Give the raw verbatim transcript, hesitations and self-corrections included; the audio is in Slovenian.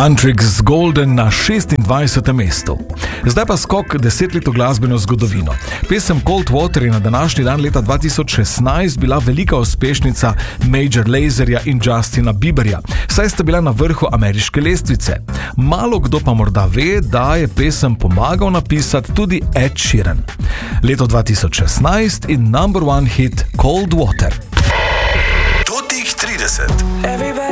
Huntrix Golden na šestindvajsetem mestu. Zdaj pa skok deset let v glasbeno zgodovino. Pesem Cold Water je na današnji dan leta dva tisoč šestnajst bila velika uspešnica Major Lazerja in Justina Bieberja, saj sta bila na vrhu ameriške lestvice. Malo kdo pa morda ve, da je pesem pomagal napisati tudi Ed Sheeran. Leto dva tisoč šestnajst in number one hit Cold Water. Totih trideset.